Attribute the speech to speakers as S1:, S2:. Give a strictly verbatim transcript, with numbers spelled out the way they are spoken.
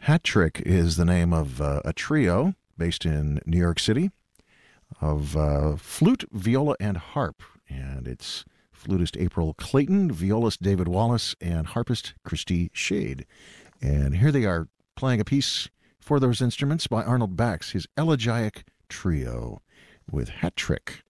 S1: Hat Trick is the name of uh, a trio based in New York City of uh, flute, viola, and harp. And it's flutist April Clayton, violist David Wallace, and harpist Christy Shade. And here they are playing a piece for those instruments by Arnold Bax, his Elegiac Trio with Hat Trick.